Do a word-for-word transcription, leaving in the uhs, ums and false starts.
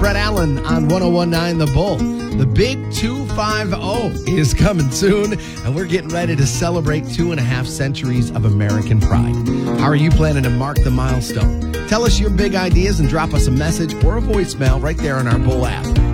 Brett Allen on one oh one nine The Bull. The big two fifty is coming soon, and we're getting ready to celebrate two and a half centuries of American pride. How are you planning to mark the milestone? Tell us your big ideas and drop us a message or a voicemail right there on our Bull app.